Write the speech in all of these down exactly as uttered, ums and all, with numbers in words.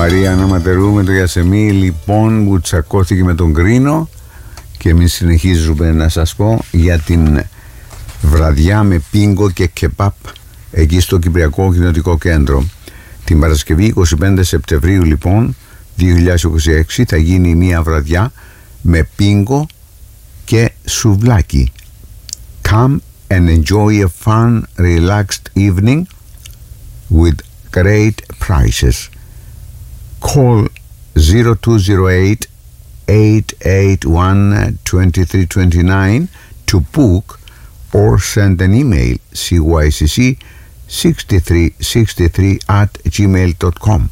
Μαρία Αναματερού με το Γιασεμί λοιπόν που τσακώθηκε με τον Κρίνο, και εμείς συνεχίζουμε να σας πω για την βραδιά με πίνγκο και κεπάπ εκεί στο Κυπριακό Κοινοτικό Κέντρο. Την Παρασκευή είκοσι πέντε Σεπτεμβρίου λοιπόν δύο χιλιάδες είκοσι έξι θα γίνει μια βραδιά με πίνγκο και σουβλάκι. Come and enjoy a fun, relaxed evening with great prices. Call zero two zero eight, eight eight one, two three two nine to book or send an email c y c c six three six three at gmail dot com.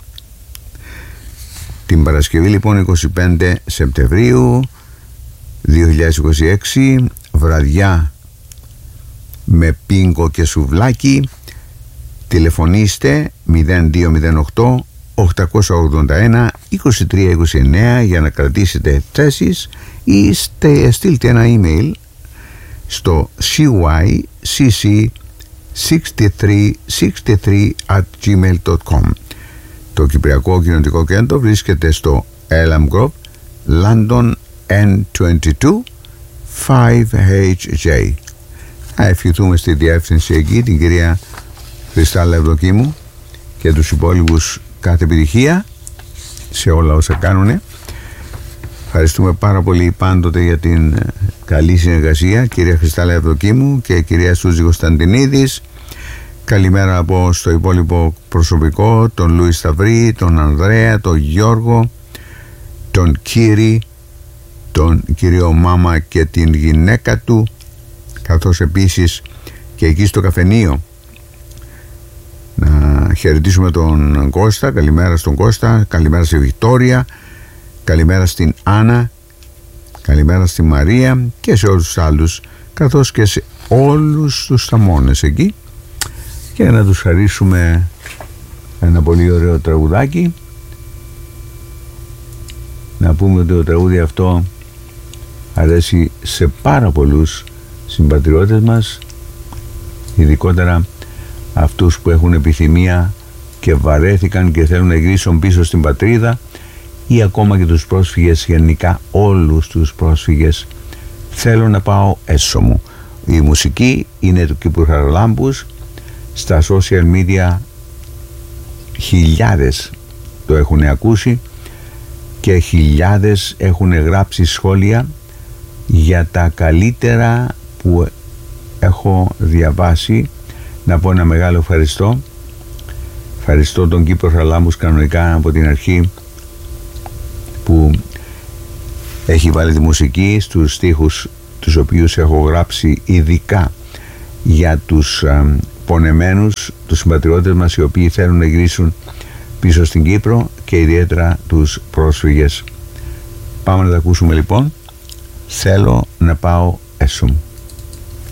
Την Παρασκευή λοιπόν είκοσι πέντε Σεπτεμβρίου δύο χιλιάδες είκοσι έξι, βραδιά με πίνγκο και σουβλάκι. Τηλεφωνήστε μηδέν δύο μηδέν οκτώ, οκτακόσια ογδόντα ένα, είκοσι τρία είκοσι εννέα για να κρατήσετε θέσεις ή στείλτε ένα email στο σι γουάι σι σι έξι τρία έξι τρία at gmail dot com. Το Κυπριακό Κοινοτικό Κέντρο βρίσκεται στο Elm Grove, London εν είκοσι δύο φάιβ έιτς τζέι. Να ευχηθούμε στη διεύθυνση εκεί την κυρία Χριστάλλα Ευδοκίμου και τους υπόλοιπους κάθε επιτυχία σε όλα όσα κάνουνε. Ευχαριστούμε πάρα πολύ πάντοτε για την καλή συνεργασία, κυρία Χριστάλλα Ευδοκίμου και κυρία Σούζη Κωνσταντινίδης. Καλημέρα από στο υπόλοιπο προσωπικό, τον Λούι Σταυρή, τον Ανδρέα, τον Γιώργο, τον Κύρι, τον κύριο Μάμα και την γυναίκα του, καθώς επίσης και εκεί στο καφενείο. Να χαιρετήσουμε τον Κώστα, καλημέρα στον Κώστα, καλημέρα στη Βικτόρια, καλημέρα στην Άννα, καλημέρα στη Μαρία και σε όλους τους άλλους, καθώς και σε όλους τους θαμώνες εκεί, και να τους χαρίσουμε ένα πολύ ωραίο τραγουδάκι. Να πούμε ότι το τραγούδι αυτό αρέσει σε πάρα πολλούς συμπατριώτες μας, ειδικότερα αυτούς που έχουν επιθυμία και βαρέθηκαν και θέλουν να γυρίσουν πίσω στην πατρίδα, ή ακόμα και τους πρόσφυγες, γενικά όλους τους πρόσφυγες. Θέλω να πάω έσω μου. Η μουσική είναι του Κύπρου Χαραλάμπους. Στα social media χιλιάδες το έχουν ακούσει και χιλιάδες έχουν γράψει σχόλια για τα καλύτερα που έχω διαβάσει. Να πω ένα μεγάλο ευχαριστώ. Ευχαριστώ τον Κύπρο Χαραλάμπους κανονικά από την αρχή, που έχει βάλει τη μουσική στους στίχους τους οποίους έχω γράψει ειδικά για τους α, πονεμένους, τους συμπατριώτες μας οι οποίοι θέλουν να γυρίσουν πίσω στην Κύπρο, και ιδιαίτερα τους πρόσφυγες. Πάμε να τα ακούσουμε λοιπόν. Θέλω να πάω έσω μου.